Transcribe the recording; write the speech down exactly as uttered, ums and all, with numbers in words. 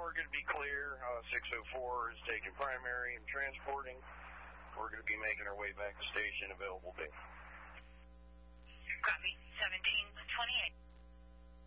we're going to be clear. Uh, six oh four is taking primary and transporting. We're going to be making our way back to station, available day. Copy, seventeen twenty-eight.